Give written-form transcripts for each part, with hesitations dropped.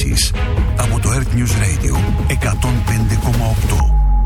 ειδήσεις από το Earth News Radio 105,8.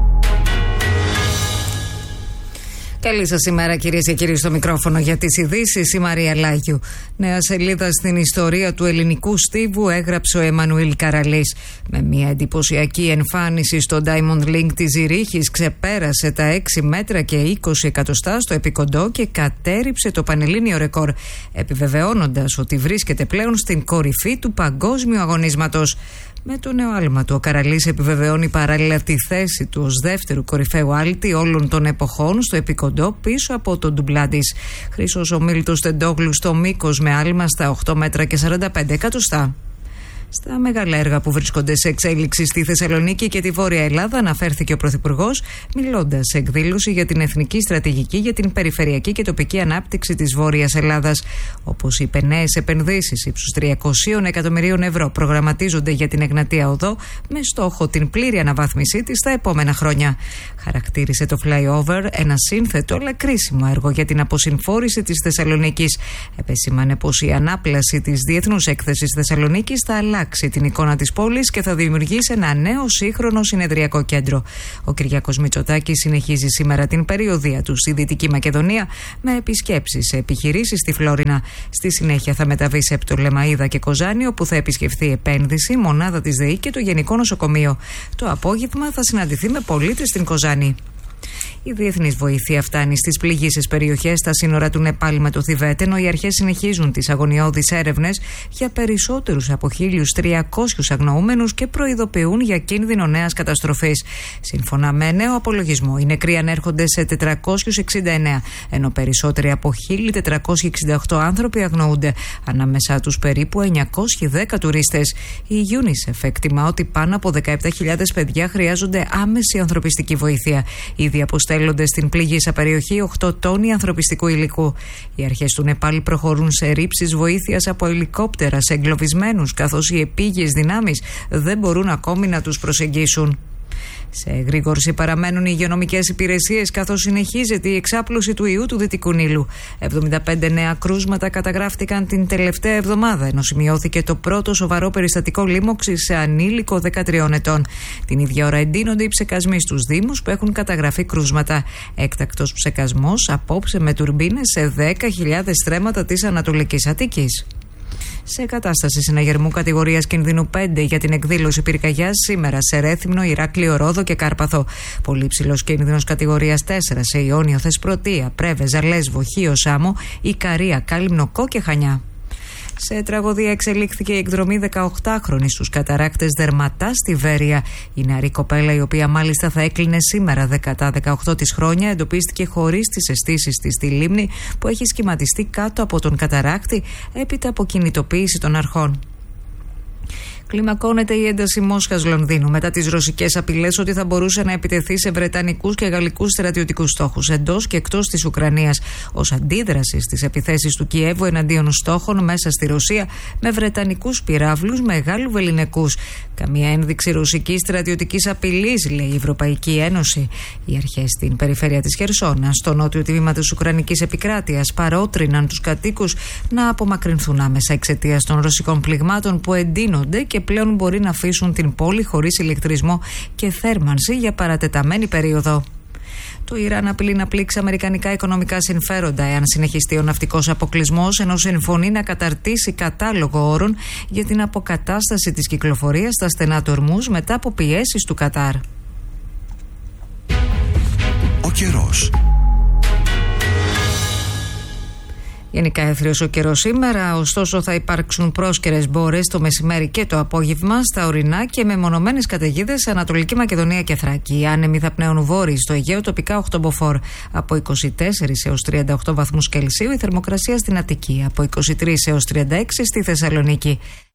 Καλή σας ημέρα, κυρίες και κύριοι, στο μικρόφωνο για τις ειδήσεις η Μαρία Λάγιου. Νέα σελίδα στην ιστορία του ελληνικού στίβου έγραψε ο Εμμανουήλ Καραλής. Με μια εντυπωσιακή εμφάνιση στο Diamond League της Ζηρίχης ξεπέρασε τα 6 μέτρα και 20 εκατοστά στο επικοντό και κατέρριψε το πανελλήνιο ρεκόρ, επιβεβαιώνοντας ότι βρίσκεται πλέον στην κορυφή του παγκόσμιου αγωνίσματος. Με το νέο άλμα του, ο Καραλής επιβεβαιώνει παράλληλα τη θέση του ως δεύτερου κορυφαίου άλτη όλων των εποχών στο επικοντό πίσω από τον ντουμπλά της. Χρήσος Ομίλτος Τεντόγλου στο μήκος με άλμα στα 8 μέτρα και 45 εκατοστά. Στα μεγάλα έργα που βρίσκονται σε εξέλιξη στη Θεσσαλονίκη και τη Βόρεια Ελλάδα, αναφέρθηκε ο Πρωθυπουργός, μιλώντας σε εκδήλωση για την Εθνική Στρατηγική για την Περιφερειακή και Τοπική Ανάπτυξη της Βόρειας Ελλάδας. Όπως είπε, νέες επενδύσεις ύψους 300 εκατομμυρίων ευρώ προγραμματίζονται για την Εγνατία Οδό, με στόχο την πλήρη αναβάθμισή της στα επόμενα χρόνια. Χαρακτήρισε το flyover ένα σύνθετο αλλά κρίσιμο έργο για την αποσυμφόρηση της Θεσσαλονίκης. Επεσήμανε πως η ανάπλαση της Διεθνούς Έκθεσης Θεσσαλονίκης θα αλλάξει την εικόνα της πόλης και θα δημιουργήσει ένα νέο σύγχρονο συνεδριακό κέντρο. Ο Κυριάκος Μητσοτάκης συνεχίζει σήμερα την περιοδεία του στη Δυτική Μακεδονία με επισκέψεις σε επιχειρήσεις στη Φλόρινα. Στη συνέχεια θα μεταβεί σε Πτολεμαΐδα και Κοζάνη, όπου θα επισκεφθεί επένδυση, μονάδα της ΔΕΗ και το Γενικό Νοσοκομείο. Το απόγευμα θα συναντηθεί με πολίτες στην Κοζάνη. Η διεθνής βοήθεια φτάνει στις πληγείσες περιοχές στα σύνορα του Νεπάλ με το Θιβέτ, ενώ οι αρχές συνεχίζουν τις αγωνιώδεις έρευνες για περισσότερους από 1.300 αγνοούμενους και προειδοποιούν για κίνδυνο νέας καταστροφής. Σύμφωνα με νέο απολογισμό, οι νεκροί ανέρχονται σε 469, ενώ περισσότεροι από 1.468 άνθρωποι αγνοούνται, ανάμεσά τους περίπου 910 τουρίστες. Η UNICEF εκτιμά ότι πάνω από 17.000 παιδιά χρειάζονται άμεση ανθρωπιστική βοήθεια. Ήδη αποστέλλονται στην πληγήσα περιοχή 8 τόνοι ανθρωπιστικού υλικού. Οι αρχές του Νεπάλ προχωρούν σε ρήψεις βοήθειας από ελικόπτερα σε εγκλωβισμένους, καθώς οι επίγειες δυνάμεις δεν μπορούν ακόμη να τους προσεγγίσουν. Σε εγρήγορση παραμένουν οι υγειονομικές υπηρεσίες, καθώς συνεχίζεται η εξάπλωση του ιού του Δυτικού Νείλου. 75 νέα κρούσματα καταγράφτηκαν την τελευταία εβδομάδα, ενώ σημειώθηκε το πρώτο σοβαρό περιστατικό λίμωξης σε ανήλικο 13 ετών. Την ίδια ώρα εντείνονται οι ψεκασμοί στους δήμους που έχουν καταγραφεί κρούσματα. Έκτακτος ψεκασμός απόψε με τουρμπίνες σε 10.000 στρέμματα της Ανατολικής Αττικής. Σε κατάσταση συναγερμού κατηγορίας κινδύνου 5 για την εκδήλωση πυρκαγιάς σήμερα σε Ρέθυμνο, Ηράκλειο, Ρόδο και Κάρπαθο. Πολύ ψηλός κίνδυνος κατηγορίας 4 σε Ιόνιο, Θεσπρωτεία, Πρέβεζα, Λέσβο, Χίο, Σάμο, Ικαρία, Κάλυμνο, Κό και Χανιά. Σε τραγωδία εξελίχθηκε η εκδρομή 18χρονη στους καταράκτες Δερματά στη Βέρεια. Η νεαρή κοπέλα, η οποία μάλιστα θα έκλεινε σήμερα 18 της χρόνια, εντοπίστηκε χωρίς τις αισθήσεις της στη λίμνη που έχει σχηματιστεί κάτω από τον καταράκτη έπειτα από κινητοποίηση των αρχών. Κλιμακώνεται η ένταση Μόσχας-Λονδίνου μετά τις ρωσικές απειλές ότι θα μπορούσε να επιτεθεί σε βρετανικούς και γαλλικούς στρατιωτικούς στόχους εντός και εκτός της Ουκρανίας, ως αντίδραση στις επιθέσεις του Κιέβου εναντίον στόχων μέσα στη Ρωσία με βρετανικούς πυράβλους μεγάλου βεληνικούς. Καμία ένδειξη ρωσικής στρατιωτικής απειλής, λέει η Ευρωπαϊκή Ένωση. Οι αρχές στην περιφέρεια της Χερσόνα, στο νότιο τμήμα της Ουκρανικής επικράτειας, παρότριναν τους κατοίκους να απομακρυνθούν άμεσα εξαιτίας των ρωσικών πληγμάτων που εντείνονται και πλέον μπορεί να αφήσουν την πόλη χωρίς ηλεκτρισμό και θέρμανση για παρατεταμένη περίοδο. Το Ιράν απειλεί να πλήξει αμερικανικά οικονομικά συμφέροντα εάν συνεχιστεί ο ναυτικός αποκλεισμός, ενώ συμφωνεί να καταρτήσει κατάλογο όρων για την αποκατάσταση της κυκλοφορίας στα στενά του Ορμούζ μετά από πιέσεις του Κατάρ. Ο καιρός. Γενικά έθριος ο καιρός σήμερα, ωστόσο θα υπάρξουν πρόσκαιρες μπόρες το μεσημέρι και το απόγευμα στα ορεινά και με μονομένες καταιγίδες σε Ανατολική Μακεδονία και Θράκη. Οι άνεμοι θα πνέουν βόρειοι στο Αιγαίο, τοπικά 8 μποφόρ. Από 24 έως 38 βαθμούς Κελσίου η θερμοκρασία στην Αττική, από 23 έως 36 στη Θεσσαλονίκη.